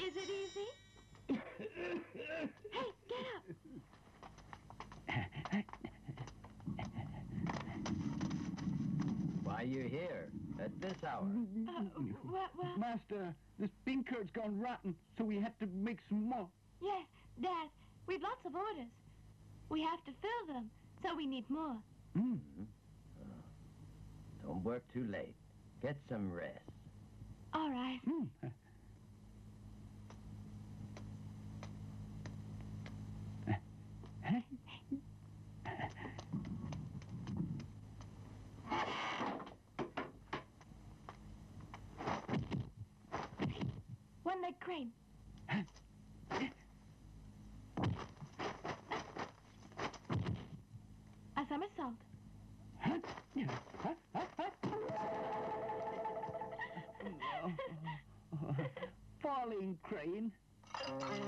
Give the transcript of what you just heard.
Is it easy? Hey, get up. Why are you here at this hour? Well, Master, this bean curd's gone rotten, so we had to make some more. yes, Dad, we've lots of orders. We have to fill them, so we need more. Don't work too late. Get some rest. All right. One leg crane. A somersault. Falling crane.